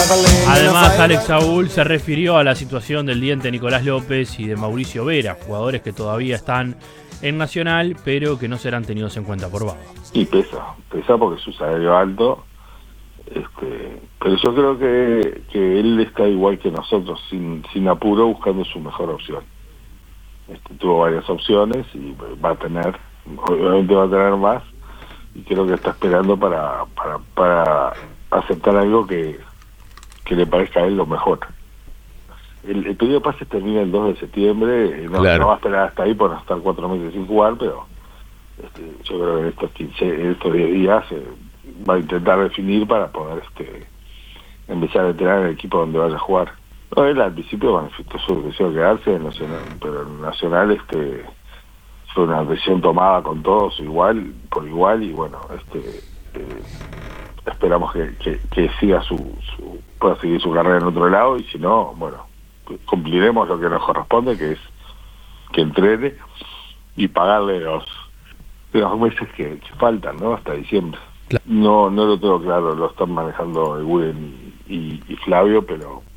Además, Alex Saúl se refirió a la situación del diente Nicolás López y de Mauricio Vera, jugadores que todavía están en Nacional, pero que no serán tenidos en cuenta por Baba. Y pesa porque es un salario alto, pero yo creo que él está igual que nosotros, sin apuro, buscando su mejor opción. Tuvo varias opciones y obviamente va a tener más, y creo que está esperando para aceptar algo que le parezca a él lo mejor. El periodo de pases termina el 2 de septiembre, no va a esperar hasta ahí por no estar 4 meses sin jugar, pero yo creo que en estos 10 días va a intentar definir para poder empezar a entrenar en el equipo donde vaya a jugar. No, él al principio manifestó su deseo de quedarse en Nacional, pero en Nacional fue una decisión tomada con todos por igual, y bueno, esperamos que siga pueda seguir su carrera en otro lado, y si no, bueno, cumpliremos lo que nos corresponde, que es que entrene y pagarle los meses que faltan, ¿no? Hasta diciembre. Claro. No lo tengo claro, lo están manejando Eguren y Flavio, pero